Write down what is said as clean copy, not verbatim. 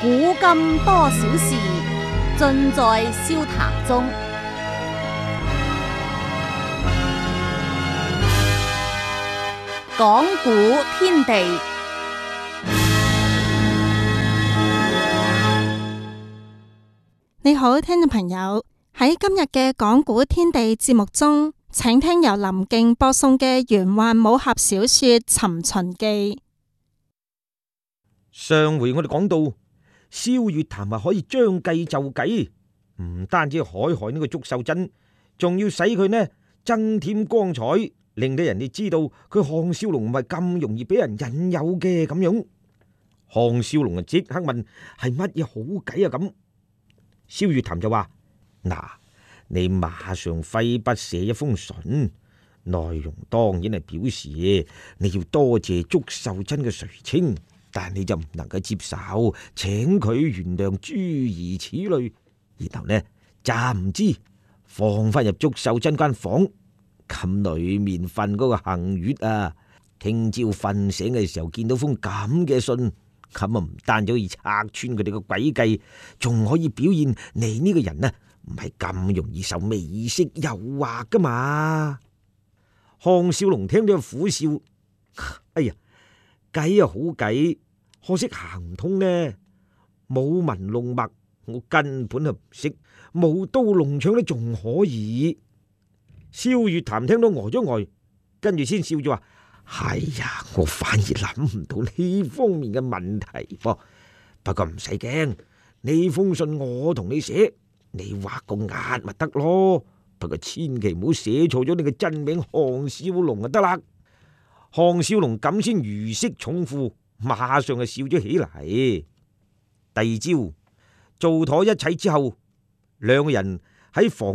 古今多少事，盡在笑談中。講古天地， 你好，聽眾朋友，喺今日嘅講古天地節目中，請聽由林勁播送嘅玄幻武俠小說《尋秦記》。 上回我哋講到，蕭月潭可以將計就計，唔單止海害呢個祝壽珍，仲要使佢呢增添光彩，令到人哋知道佢項少龍唔係咁容易俾人引誘嘅咁樣。項少龍即刻問係乜嘢好計啊？咁蕭月潭就話：嗱，你馬上揮筆寫一封信，內容當然係表示你要多謝祝壽珍嘅垂青，但你就唔能夠接受，請佢原諒諸如此類。然後呢，暫唔知放翻入祝壽珍間房，咁裏面瞓嗰個杏月啊，聽朝瞓醒嘅時候見到封咁嘅信，咁啊唔單止可以拆穿佢哋嘅詭計，仲可以表現你呢個人呢唔係咁容易受美色誘惑噶嘛。項少龍聽到苦笑，哎呀，計啊好計，可惜行唔通呢。舞文弄墨我根本就唔識，舞刀弄槍呢仲可以。蕭月潭聽到呆咗呆，跟住先笑住話：係呀，我反而諗唔到呢方面嘅問題噃。不過唔使驚，呢封信我同你寫，你畫個押咪得咯。不過千祈唔好寫錯咗你嘅真名項少龍就得啦。項少龍咁先如釋重負，馬上就笑咗起嚟。第二朝做妥一切之後，兩個人喺房